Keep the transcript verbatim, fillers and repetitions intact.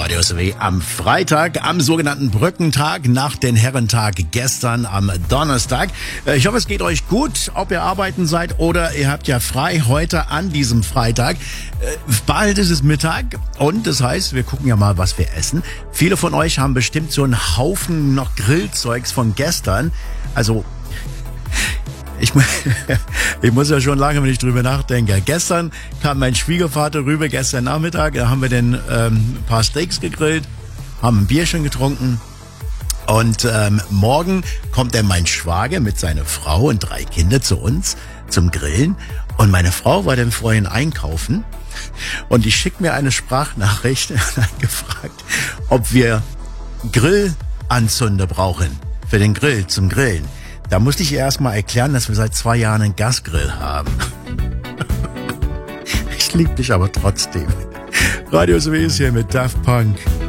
Radio S W am Freitag, am sogenannten Brückentag, nach den Herrentag gestern am Donnerstag. Ich hoffe, es geht euch gut, ob ihr arbeiten seid oder ihr habt ja frei heute an diesem Freitag. Bald ist es Mittag und das heißt, wir gucken ja mal, was wir essen. Viele von euch haben bestimmt so einen Haufen noch Grillzeugs von gestern. Also Ich, ich muss ja schon lange, wenn ich drüber nachdenke. Gestern kam mein Schwiegervater rüber, gestern Nachmittag, da haben wir dann ähm, ein paar Steaks gegrillt, haben ein Bierchen getrunken und ähm, morgen kommt dann mein Schwager mit seiner Frau und drei Kinder zu uns zum Grillen und meine Frau war dann vorhin einkaufen und die schickt mir eine Sprachnachricht und hat gefragt, ob wir Grillanzünder brauchen für den Grill zum Grillen. Da musste ich ihr erstmal erklären, dass wir seit zwei Jahren einen Gasgrill haben. Ich liebe dich aber trotzdem. Radio S W ist hier mit Daft Punk.